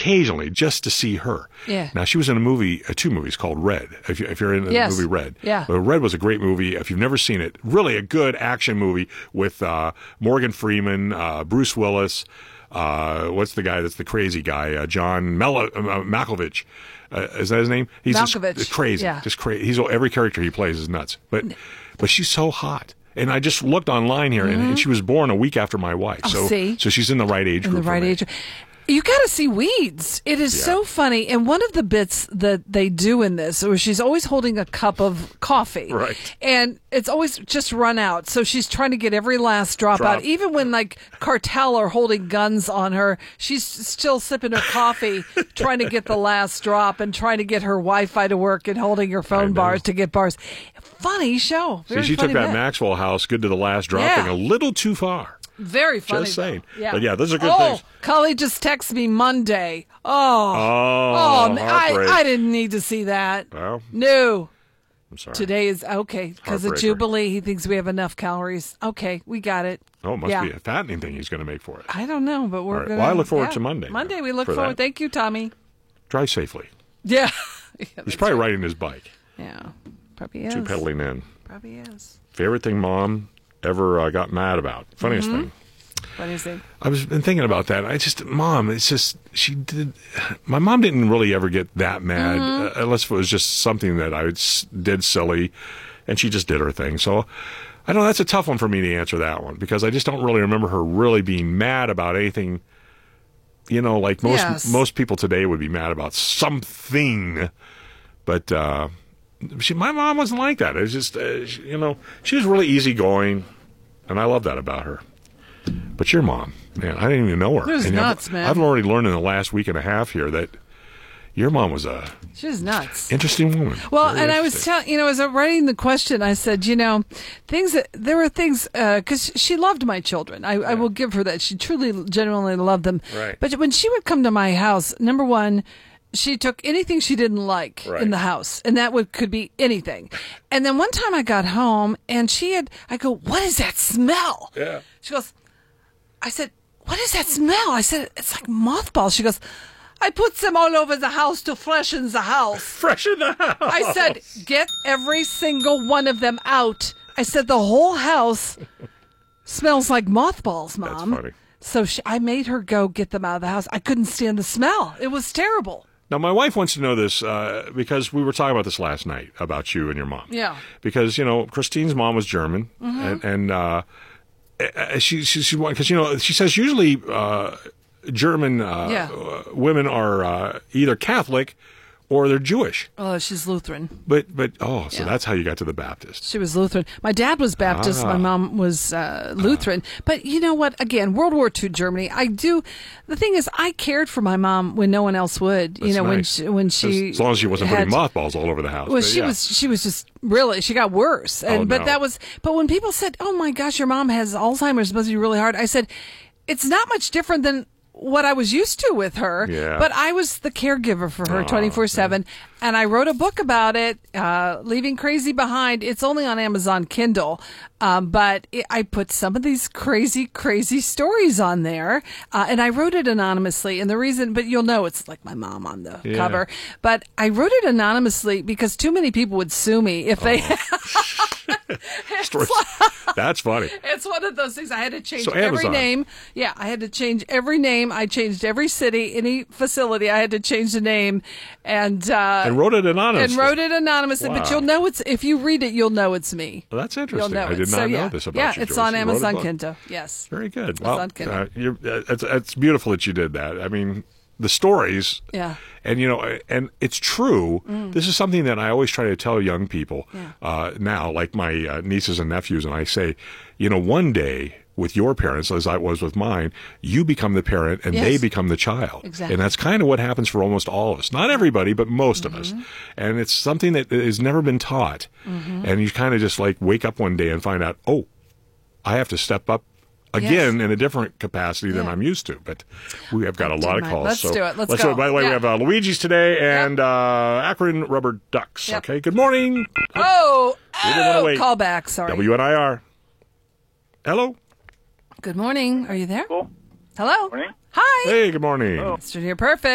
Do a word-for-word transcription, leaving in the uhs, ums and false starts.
occasionally just to see her. Yeah. Now, she was in a movie, uh, two movies called Red, if, you, if you're in the yes. movie Red. Yeah. But Red was a great movie. If you've never seen it, really a good action movie with uh, Morgan Freeman, uh, Bruce Willis, uh, what's the guy that's the crazy guy? Uh, John Mel- uh, Malkovich. Uh, is that his name? He's Malkovich. Just crazy. Yeah. Just crazy. He's, every character he plays is nuts. But, but she's so hot. And I just looked online here, mm-hmm. and, and she was born a week after my wife. Oh, so, see? so she's in the right age in group. In the right for me. age. You got to see Weeds. It is Yeah. so funny. And one of the bits that they do in this, where she's always holding a cup of coffee. Right. And it's always just run out. So she's trying to get every last drop, Drop. out. Even when, like, cartel are holding guns on her, she's still sipping her coffee, trying to get the last drop and trying to get her Wi-Fi to work and holding her phone bars to get bars. Funny show. Very See, she funny took that bit. Maxwell House good to the last drop Yeah. thing a little too far. Very funny. Just saying. Though. Yeah. But yeah, those are good oh, things. Cully just texted me Monday. Oh. Oh, Oh, man, I, heartbreak. I didn't need to see that. Well, No. I'm sorry. Today is okay because of Heartbreaker. Jubilee. He thinks we have enough calories. Okay, we got it. Oh, it must yeah. be a fattening thing he's going to make for it. I don't know, but we're All right. going Well, I look forward to Monday Monday, we look for forward. that. Thank you, Tommy. Drive safely. Yeah. yeah He's probably riding his bike. Yeah. Probably is. Two pedaling in. Probably is. Favorite thing Mom ever uh, got mad about? Funniest Mm-hmm. thing. Funniest thing. I was been thinking about that. I just, Mom, it's just, she did, my mom didn't really ever get that mad, Mm-hmm. uh, unless it was just something that I s- did silly, and she just did her thing. So, I don't know, that's a tough one for me to answer that one, because I just don't really remember her really being mad about anything, you know, like most, Yes. most people today would be mad about something, but, uh, she, my mom wasn't like that. It was just, uh, she, you know, she was really easygoing, and I love that about her. But your mom, man, I didn't even know her. It was And nuts, I've, man. I've already learned in the last week and a half here that your mom was a She's nuts. interesting woman. Well, Very and I was interesting. telling, you know, as I'm writing the question, I said, you know, things that, there were things, because she loved my children. I, I will give her that. She truly, genuinely loved them. Right. But when she would come to my house, number one, she took anything she didn't like Right. in the house, and that would could be anything. And then one time I got home, and she had, I go, what is that smell? Yeah. She goes, I said, what is that smell? I said, it's like mothballs. She goes, I put them all over the house to freshen the house. Fresh in the house. I said, get every single one of them out. I said, the whole house smells like mothballs, Mom. That's funny. So she, I made her go get them out of the house. I couldn't stand the smell. It was terrible. Now, my wife wants to know this uh, because we were talking about this last night about you and your mom. Yeah. Because, you know, Christine's mom was German, Mm-hmm. and, and uh, uh, she, she, she, because, you know, she says usually uh, German uh, Yeah. uh, women are uh, either Catholic or they're Jewish. Oh, she's Lutheran. But, but oh, so Yeah. that's how you got to the Baptist. She was Lutheran. My dad was Baptist. Ah. My mom was uh, Lutheran. But you know what? Again, World War Two Germany. I do. The thing is, I cared for my mom when no one else would. You That's know, when nice. she, when she As long as she wasn't had, putting mothballs all over the house. Well, but she yeah. was. She was just really. She got worse. And Oh, but no. that was. But when people said, "Oh my gosh, your mom has Alzheimer's," it must be really hard. I said, "It's not much different than." What I was used to with her, Yeah. but I was the caregiver for her Oh, twenty-four seven, and I wrote a book about it, uh, Leaving Crazy Behind. It's only on Amazon Kindle, um, but it, I put some of these crazy, crazy stories on there, uh, and I wrote it anonymously. And the reason, but you'll know it's like my mom on the Yeah. cover, but I wrote it anonymously because too many people would sue me if they. Stories. That's funny. It's one of those things. I had to change So every Amazon. name. Yeah, I had to change every name. I changed every city, any facility. I had to change the name, and uh, And wrote it anonymously. and wrote it anonymously. But Wow. you'll know it's if you read it, you'll know it's me. Well, that's You'll interesting. know I it. did not so, know yeah. this about yeah, you, it's Joyce. on You wrote a Amazon book. Kindle. Yes. Very good. Well, on Kindle. uh, you're, uh, it's, it's beautiful that you did that. I mean, the stories. Yeah. And, you know, and it's true. This is something that I always try to tell young people Yeah. uh, now, like my uh, nieces and nephews, and I say, you know, one day with your parents, as I was with mine, you become the parent and Yes. they become the child. Exactly. And that's kind of what happens for almost all of us. Not everybody, but most of us. And it's something that has never been taught. And you kind of just like wake up one day and find out, oh, I have to step up again in a different capacity than Yeah. I'm used to. But we have got a lot of mind. calls. Let's so do it. Let's do go. it. By the way, Yeah. we have uh, Luigi's today and uh, Akron Rubber Ducks. Yep. Okay. Good morning. Oh, We didn't wanna oh, wait. call back. Sorry. W N I R. Hello. Good morning. Are you there? Cool. Hello. Morning. Hi. Hey, good morning. Oh. Mister Near Perfect.